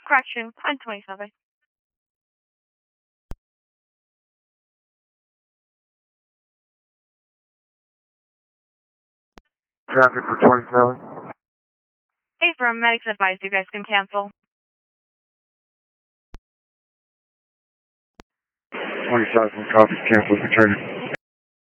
Correction, on 27. Traffic for 27. Hey, from medics advised you guys can cancel. 27, copy, cancel, returning.